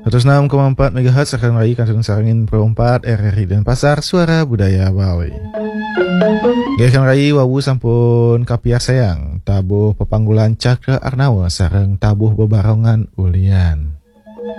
106,4 MHz akan meraih Kansung Sarangin Pro 4 RRI Denpasar, Suara Budaya Bali. Akan meraih wawu sampun kapiar sayang tabuh pepanggulan Cakra Arnawa sareng tabuh bebarongan ulian.